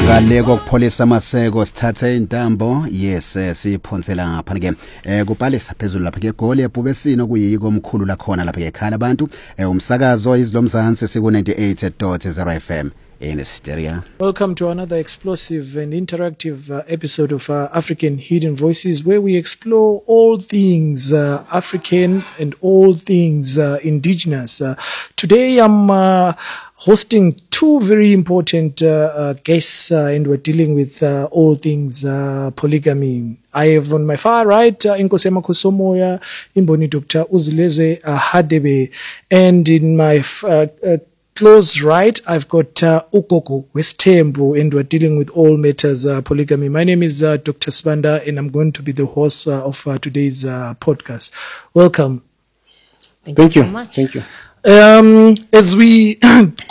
ngale kokupholisa amaseko sithathe intambo yes siphonsela ngapha ke kubhalisa phezulu lapha ke goli ebhubesini okuyiko omkhulu la khona lapha ekhaya abantu umsakazo izilomzansi siku 98.0 FM in stereo. Welcome to another explosive and interactive episode of African Hidden Voices, where we explore all things African and all things indigenous. Today I'm hosting two very important guests and we're dealing with all things polygamy. I have on my far right Inkosema Kosomoya, Imboni Dr. Uzileze Hadebe, and in my close right, I've got Ukoko Westembu, and we're dealing with all matters polygamy. My name is Dr. Sibanda, and I'm going to be the host of today's podcast. Welcome. Thank you so much. Thank you. As we